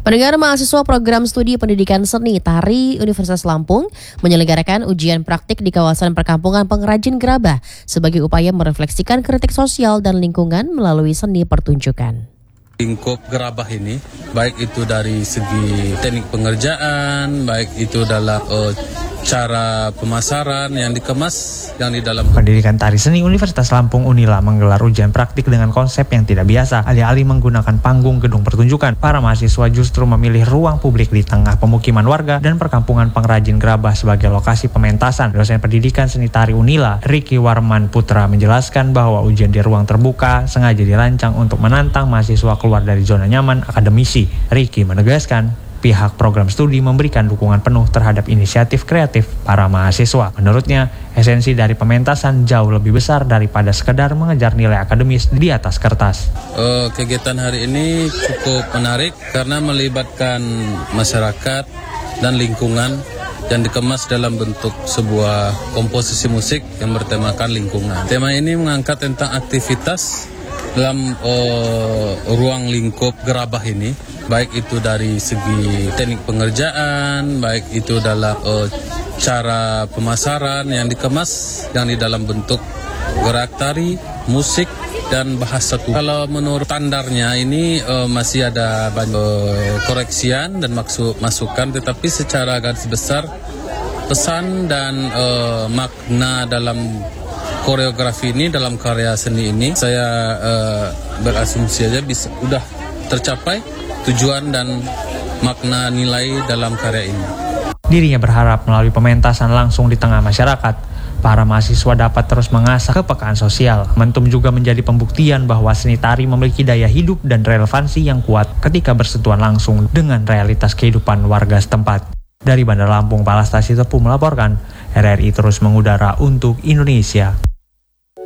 Pendengar, mahasiswa program studi pendidikan seni tari Universitas Lampung menyelenggarakan ujian praktik di kawasan perkampungan pengrajin gerabah sebagai upaya merefleksikan kritik sosial dan lingkungan melalui seni pertunjukan. Lingkup gerabah ini, baik itu dari segi teknik pengerjaan, baik itu dalam cara pemasaran yang dikemas, yang di dalam Pendidikan Tari Seni Universitas Lampung Unila menggelar ujian praktik dengan konsep yang tidak biasa. Alih-alih menggunakan panggung gedung pertunjukan, para mahasiswa justru memilih ruang publik di tengah pemukiman warga dan perkampungan pengrajin gerabah sebagai lokasi pementasan. Dosen Pendidikan Seni Tari Unila, Riki Warman Putra, menjelaskan bahwa ujian di ruang terbuka sengaja dirancang untuk menantang mahasiswa keluar dari zona nyaman akademisi. Riki menegaskan pihak program studi memberikan dukungan penuh terhadap inisiatif kreatif para mahasiswa. Menurutnya, esensi dari pementasan jauh lebih besar daripada sekedar mengejar nilai akademis di atas kertas. Kegiatan hari ini cukup menarik karena melibatkan masyarakat dan lingkungan yang dikemas dalam bentuk sebuah komposisi musik yang bertemakan lingkungan. Tema ini mengangkat tentang aktivitas dalam ruang lingkup gerabah ini, baik itu dari segi teknik pengerjaan, baik itu dalam cara pemasaran yang dikemas, yang di dalam bentuk gerak tari, musik, dan bahasa tubuh. Kalau menurut standarnya ini masih ada banyak koreksian dan masukan, tetapi secara garis besar pesan dan makna dalam koreografi ini, dalam karya seni ini, saya berasumsi aja udah tercapai tujuan dan makna nilai dalam karya ini. Dirinya berharap melalui pementasan langsung di tengah masyarakat, para mahasiswa dapat terus mengasah kepekaan sosial. Momentum juga menjadi pembuktian bahwa seni tari memiliki daya hidup dan relevansi yang kuat ketika bersentuhan langsung dengan realitas kehidupan warga setempat. Dari Bandar Lampung, Palastasi Tepu melaporkan, RRI terus mengudara untuk Indonesia.